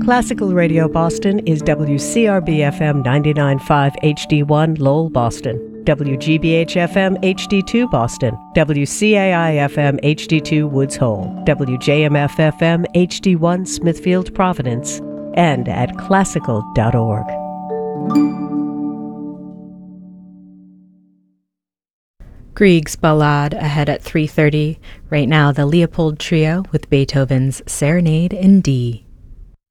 Classical Radio Boston is WCRB-FM 99.5 HD1 Lowell, Boston, WGBH-FM HD2 Boston, WCAI-FM HD2 Woods Hole, WJMF-FM HD1 Smithfield, Providence, and at classical.org. Grieg's Ballade ahead at 3:30. Right now, the Leopold Trio with Beethoven's Serenade in D.